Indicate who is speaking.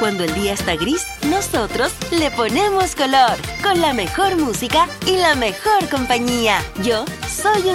Speaker 1: cuando el día está gris, nosotros le ponemos color, con la mejor música y la mejor compañía. Yo soy